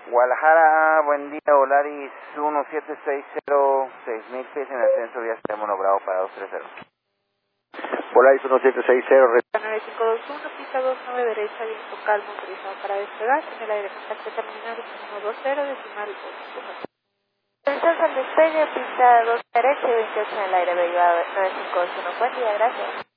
Guadalajara, buen día, Volaris 1760, 6000 pies en ascenso, vía Extremo Bravo para 230. Volaris 1760, 9521, pista 29 derecha, viento calmo, autorizado para despegar, en el aire contacto terminal 120, decimal 8. Autorizados al despegue, pista 2 derecha y 28 en el aire, derivado 951, buen día, gracias.